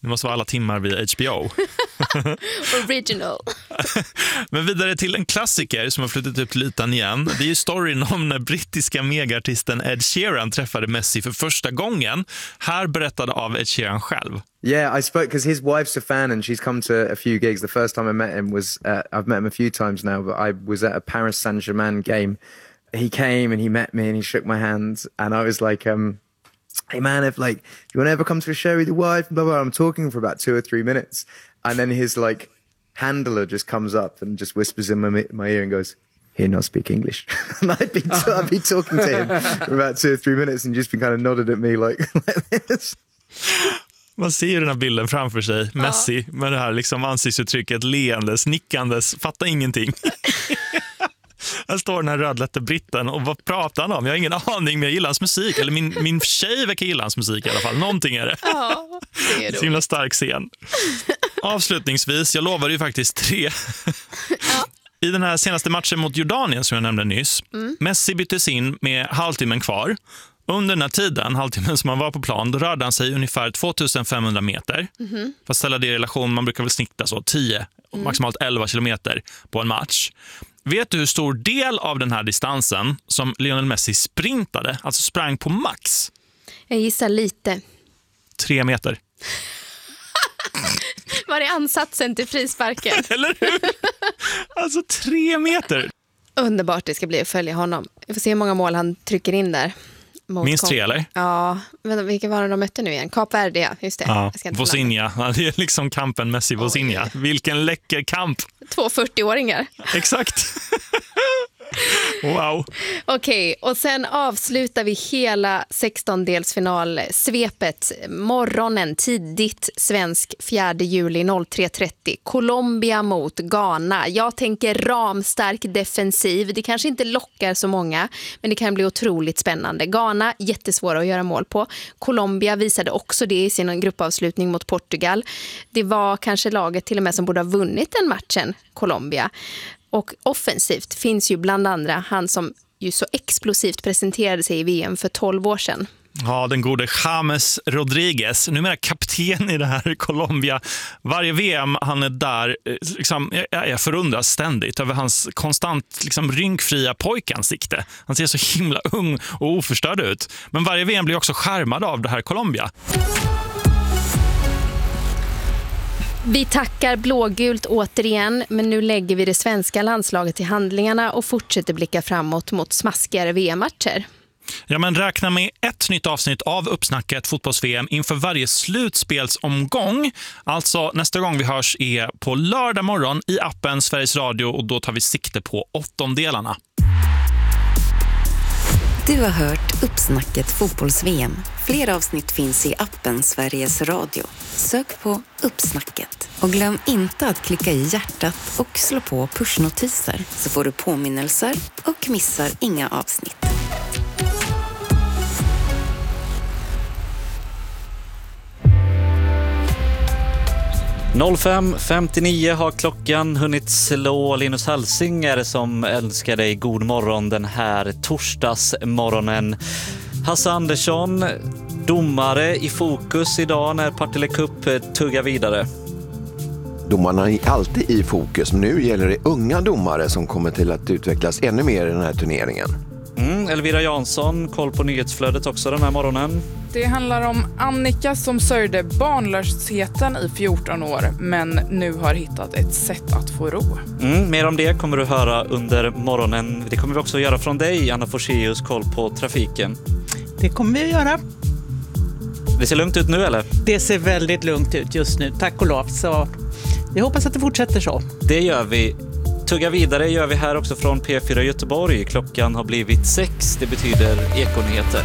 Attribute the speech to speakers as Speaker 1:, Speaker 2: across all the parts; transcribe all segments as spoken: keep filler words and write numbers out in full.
Speaker 1: Det måste vara alla timmar vid H B O.
Speaker 2: Original.
Speaker 1: Men vidare till en klassiker som har flyttat upp till ytan igen. Det är ju storyn om när brittiska megaartisten Ed Sheeran träffade Messi för första gången. Här berättade av Ed Sheeran själv.
Speaker 3: Yeah, I spoke because his wife's a fan and she's come to a few gigs. The first time I met him was, uh, I've met him a few times now, but I was at a Paris Saint-Germain game. He came and he met me and he shook my hand and I was like, um, hey man, if like, you want to ever come to a show with your wife? Blah, blah, blah. I'm talking for about two or three minutes. And then his like handler just comes up and just whispers in my, my ear and goes, he'll not speak English. And I'd be, t- I'd be talking to him for about two or three minutes and just been kind of nodded at me like, like this.
Speaker 1: Man ser ju den här bilden framför sig, ja. Messi med det här liksom ansiktsuttrycket, leendes, nickandes, fattar ingenting. Här står den här rödlätte britten och vad pratar han om? Jag har ingen aning, men jag gillar hans musik. Eller min, min tjej verkar gilla hans musik i alla fall. Någonting är det.
Speaker 2: Ja, det är det.
Speaker 1: Så himla stark scen. Avslutningsvis, jag lovade ju faktiskt tre.
Speaker 2: Ja.
Speaker 1: I den här senaste matchen mot Jordanien som jag nämnde nyss, mm. Messi byttes in med halvtimmen kvar. Under den här tiden, halvtimmen som han var på plan, då rörde han sig ungefär tvåtusenfemhundra meter. Mm-hmm. För att ställa det i relation, man brukar väl snitta så tio, mm. maximalt elva kilometer på en match. Vet du hur stor del av den här distansen som Lionel Messi sprintade, alltså sprang på max?
Speaker 2: Jag gissar lite.
Speaker 1: Tre meter.
Speaker 2: Var är ansatsen till frisparken?
Speaker 1: Eller hur? Alltså tre meter.
Speaker 2: Underbart det ska bli att följa honom. Vi får se hur många mål han trycker in där.
Speaker 1: Minst tre, eller?
Speaker 2: Ja, men vilka var det de mötte nu igen? Kap Verde, just det.
Speaker 1: Ja, Vozinha. Det är liksom kampen Messi-Vozinha. Vilken läcker kamp.
Speaker 2: Två fyrtioåringar.
Speaker 1: Exakt. Wow.
Speaker 2: Okej, och sen avslutar vi hela sextondelsfinal-svepet morgonen tidigt svensk fjärde juli tre trettio. Colombia mot Ghana. Jag tänker ramstark defensiv. Det kanske inte lockar så många, men det kan bli otroligt spännande. Ghana, jättesvåra att göra mål på. Colombia visade också det i sin gruppavslutning mot Portugal. Det var kanske laget till och med som borde ha vunnit den matchen, Colombia. Och offensivt finns ju bland andra han som ju så explosivt presenterade sig i V M för tolv år sedan.
Speaker 1: Ja, den gode James Rodriguez, numera kapten i det här Colombia. Varje V M han är där, liksom, jag, jag förundras ständigt över hans konstant liksom, rynkfria pojkansikte. Han ser så himla ung och oförstörd ut. Men varje V M blir också skärmad av det här Colombia.
Speaker 2: Vi tackar blågult återigen, men nu lägger vi det svenska landslaget i handlingarna och fortsätter blicka framåt mot smaskigare V M-matcher.
Speaker 1: Ja, men räkna med ett nytt avsnitt av Uppsnacket fotbolls-V M inför varje slutspelsomgång. Alltså nästa gång vi hörs är på lördag morgon i appen Sveriges Radio och då tar vi sikte på åttondelarna.
Speaker 4: Du har hört Uppsnacket fotbolls-V M. Fler avsnitt finns i appen Sveriges Radio. Sök på Uppsnacket. Och glöm inte att klicka i hjärtat och slå på pushnotiser så får du påminnelser och missar inga avsnitt.
Speaker 5: fem femtionio har klockan hunnit slå. Linus Hälsing är det som önskar dig god morgon den här torsdagsmorgonen. Hasse Andersson, domare i fokus idag när Partille Cup tuggar vidare.
Speaker 6: Domarna är alltid i fokus, men nu gäller det unga domare som kommer till att utvecklas ännu mer i den här turneringen.
Speaker 5: Mm, Elvira Jansson, koll på nyhetsflödet också den här morgonen.
Speaker 7: Det handlar om Annika som sörjde barnlösheten i fjorton år men nu har hittat ett sätt att få ro.
Speaker 5: Mm, mer om det kommer du höra under morgonen. Det kommer vi också göra från dig, Anna Forselius, koll på trafiken.
Speaker 8: Det kommer vi att göra.
Speaker 5: Det ser lugnt ut nu, eller?
Speaker 8: Det ser väldigt lugnt ut just nu, tack och lov. Så vi hoppas att det fortsätter så.
Speaker 5: Det gör vi. Tugga vidare gör vi här också från P fyra Göteborg. Klockan har blivit sex, det betyder Ekonyheter.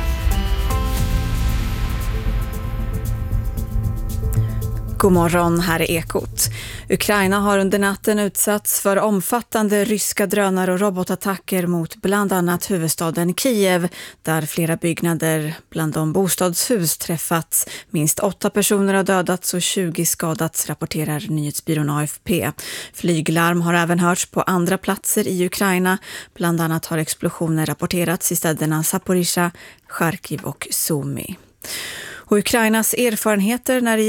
Speaker 9: God morgon, här är Ekot. Ukraina har under natten utsatts för omfattande ryska drönare och robotattacker mot bland annat huvudstaden Kiev, där flera byggnader bland de bostadshus träffats. Minst åtta personer har dödats och tjugo skadats, rapporterar nyhetsbyrån A F P. Flyglarm har även hörts på andra platser i Ukraina. Bland annat har explosioner rapporterats i städerna Zaporizjzja, Charkiv och Sumy. Och Ukrainas erfarenheter när det